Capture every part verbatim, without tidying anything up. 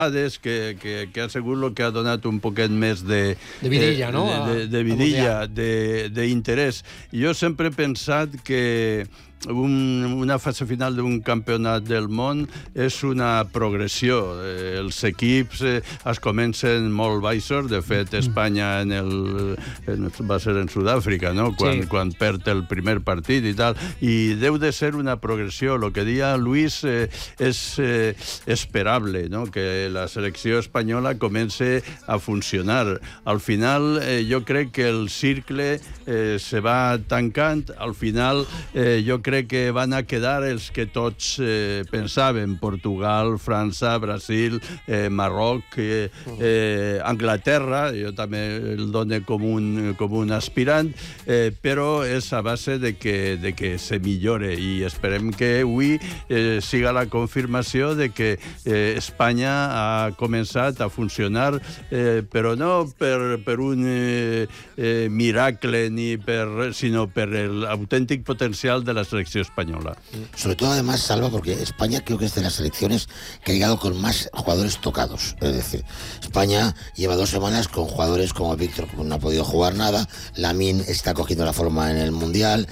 Que, que, que ha sigut el que ha donat un poquet més de... De vidilla, eh, no? De, de, de vidilla, d'interès. Jo sempre he pensat que un, una fase final d'un campionat del món és una progressió. Eh, els equips eh, es comencen molt baixos. De fet, Espanya en el, en, va ser en Sud-àfrica, no? Quan, sí. quan perd el primer partit i tal. I deu de ser una progressió. El que deia Luis eh, és eh, esperable, no? Que la selecció espanyola comença a funcionar. Al final, eh, jo crec que el cercle eh, se va tancant. Al final, eh, jo crec que van a quedar els que tots eh, pensàvem: Portugal, França, Brasil, eh, Marroc, eh, eh, Anglaterra. Jo també el dono com un, com un aspirant, eh, però és a base de que, de que se millore, i esperem que avui eh, siga la confirmació de que eh, Espanya ha començat a funcionar, eh, però no per, per un eh, eh, miracle, ni per, sinó per l'autèntic potencial de la selecció española. Sobre todo, además, Salva, porque España creo que es de las selecciones que ha llegado con más jugadores tocados. Es decir, España lleva dos semanas con jugadores como Víctor, que no ha podido jugar nada, Lamine está cogiendo la forma en el Mundial,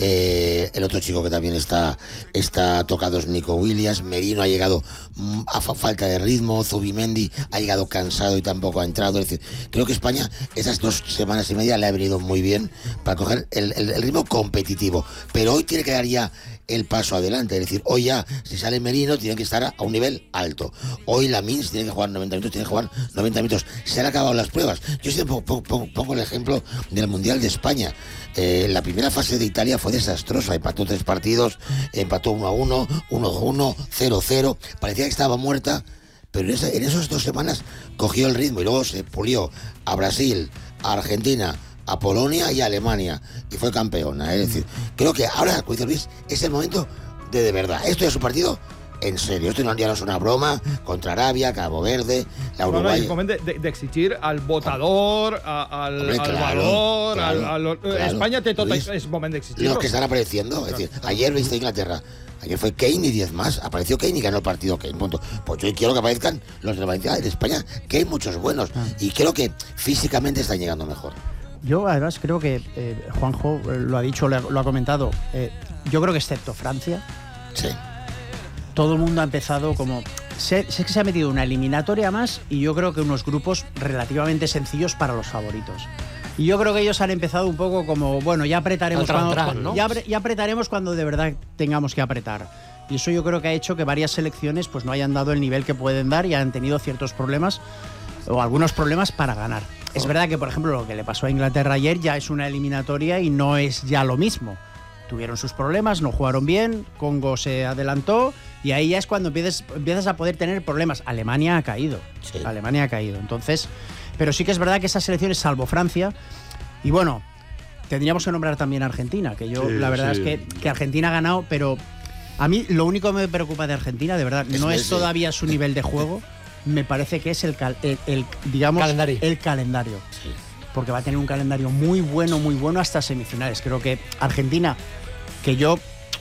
eh, el otro chico que también está, está tocado es Nico Williams, Merino ha llegado a falta de ritmo, Zubimendi ha llegado cansado y tampoco ha entrado. Es decir, creo que España esas dos semanas y media le ha venido muy bien para coger el, el, el ritmo competitivo, pero hoy tiene que dar ya el paso adelante. Es decir, hoy ya, si sale Merino, tiene que estar a un nivel alto. Hoy Lamine, si tiene que jugar noventa minutos, tiene que jugar noventa minutos. Se han acabado las pruebas. Yo siempre pongo, pongo, pongo el ejemplo del Mundial de España. Eh, la primera fase de Italia fue desastrosa. Empató tres partidos, empató uno a uno, uno a uno, cero a cero. Parecía que estaba muerta, pero en, esa, en esas dos semanas cogió el ritmo y luego se pulió a Brasil, a Argentina, a Polonia y a Alemania, y fue campeona. Es decir, creo que ahora, como dice Luis, es el momento de de verdad. Esto ya es un partido en serio. Esto no, ya no es una broma contra Arabia, Cabo Verde, la Uruguay. No, no, es momento de, de exigir al votador, a, al, Hombre, al claro, valor, claro, al, al, claro. España te tota, Luis, es momento de exigir. Los que están apareciendo, es decir, ayer viste Inglaterra. Ayer fue Kane y diez más. Apareció Kane y ganó el partido Kane. Punto. Pues yo quiero que aparezcan los de Valencia en España, que hay muchos buenos. Y creo que físicamente están llegando mejor. Yo, además, creo que eh, Juanjo lo ha dicho, lo ha, lo ha comentado. Eh, yo creo que excepto Francia, sí. todo el mundo ha empezado como... Se, se, se ha metido una eliminatoria más, y yo creo que unos grupos relativamente sencillos para los favoritos. Y yo creo que ellos han empezado un poco como, bueno, ya apretaremos, cuando, entrar, ¿no? ya, ya apretaremos cuando de verdad tengamos que apretar. Y eso yo creo que ha hecho que varias selecciones pues no hayan dado el nivel que pueden dar y han tenido ciertos problemas, o algunos problemas, para ganar. Es verdad que, por ejemplo, lo que le pasó a Inglaterra ayer ya es una eliminatoria y no es ya lo mismo. Tuvieron sus problemas, no jugaron bien, Congo se adelantó, y ahí ya es cuando empiezas, empiezas a poder tener problemas. Alemania ha caído, sí. Alemania ha caído. Entonces, pero sí que es verdad que esas selecciones, salvo Francia, y bueno, tendríamos que nombrar también a Argentina, que yo, sí, la verdad, sí, es que, que Argentina ha ganado, pero a mí lo único que me preocupa de Argentina, de verdad, es no es todavía su nivel de juego, me parece que es el, cal, el, el digamos, calendario. el calendario. Sí. Porque va a tener un calendario muy bueno, muy bueno hasta semifinales. Creo que Argentina, que yo,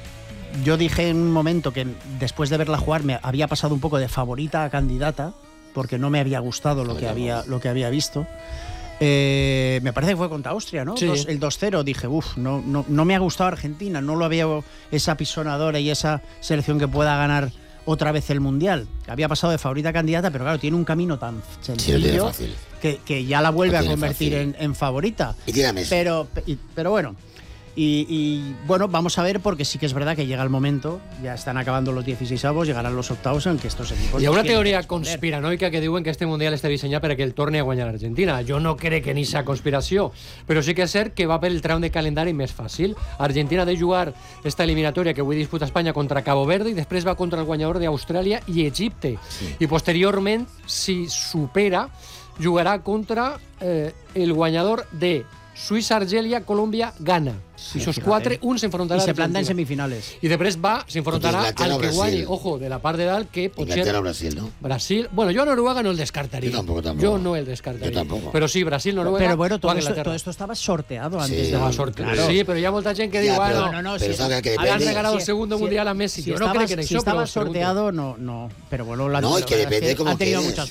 yo dije en un momento que después de verla jugar me había pasado un poco de favorita a candidata, porque no me había gustado lo que había, lo que había visto. Eh, me parece que fue contra Austria, ¿no? Sí. Dos, el dos cero, dije, uff, no, no, no me ha gustado Argentina, no lo había, esa pisonadora y esa selección que pueda ganar otra vez el Mundial. Había pasado de favorita a candidata, pero claro, tiene un camino tan sencillo sí, que, que ya la vuelve a convertir en, en favorita. Y tiene a Messi. Pero, y, pero bueno, y, y bueno, vamos a ver, porque sí que es verdad que llega el momento, ya están acabando los dieciseisavos, llegarán los octavos en que estos equipos... Hi ha una teoria conspiranoica que diuen que este Mundial està dissenyat perquè el torni a guanyar l'Argentina. Jo no crec que ni sa conspiració, però sí que és cert que va per el tram de calendari més fàcil. Argentina ha de jugar esta eliminatòria que avui disputa Espanya contra Cabo Verde i després va contra el guanyador d'Austràlia i Egipte. Sí. I posteriorment, si supera, jugarà contra eh, el guanyador de Suïssa, Argèlia, Colòmbia, Ghana. I esos fíjate. quatre, un s'enfrontarà Y a se planta en Argentina. semifinales. I després va, s'enfrontarà Inglaterra al que o guanyi, Brasil. ojo, de la part de dalt, que pot ser Inglaterra o Brasil, ¿no? Brasil. Bueno, yo a Noruega no el descartaría. Yo tampoco, tampoco. Yo no el descartaría. Yo tampoco. Pero sí, Brasil, Noruega. Pero bueno, todo o esto, Inglaterra. todo esto estaba sorteado antes Sí. de Estaba la sorteado. Claro. Sí, pero ya mucha gente que Ya, digo, ah, pero- no, No, no, pero si- sabe que han depende. regalado el Si- segundo si- mundial a Messi. Si Yo no estaba, creo que en si això, estaba però os pregunto. sorteado, no, no. Pero bueno, la No, y la que verdad es depende cómo han tenido quedes. mucha